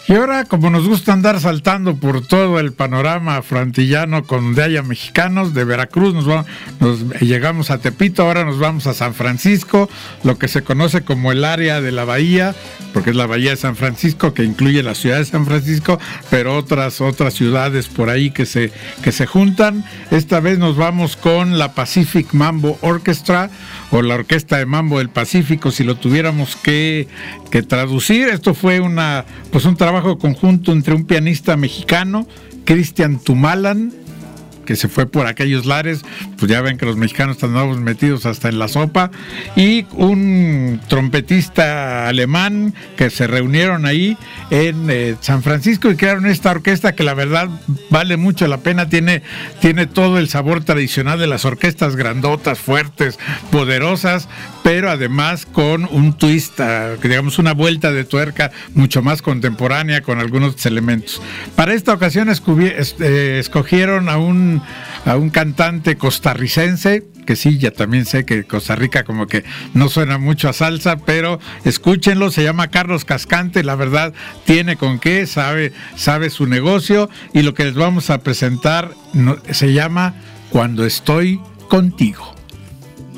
Y ahora, como nos gusta andar saltando por todo el panorama frantillano con donde haya mexicanos, de Veracruz llegamos a Tepito, ahora nos vamos a San Francisco, lo que se conoce como el área de la bahía, porque es la bahía de San Francisco, que incluye la ciudad de San Francisco, pero otras ciudades por ahí que se juntan. Esta vez nos vamos con la Pacific Mambo Orchestra, o la Orquesta de Mambo del Pacífico, si lo tuviéramos que traducir. Esto fue un trabajo conjunto entre un pianista mexicano, Cristian Tumalan, que se fue por aquellos lares, pues ya ven que los mexicanos andamos metidos hasta en la sopa, y un trompetista alemán, que se reunieron ahí en San Francisco y crearon esta orquesta que la verdad vale mucho la pena, tiene todo el sabor tradicional de las orquestas grandotas, fuertes, poderosas, pero además con un twist, digamos una vuelta de tuerca mucho más contemporánea con algunos elementos. Para esta ocasión escogieron a un cantante costarricense, que sí, ya también sé que Costa Rica como que no suena mucho a salsa, pero escúchenlo, se llama Carlos Cascante, la verdad tiene con qué, sabe su negocio, y lo que les vamos a presentar se llama Cuando estoy contigo.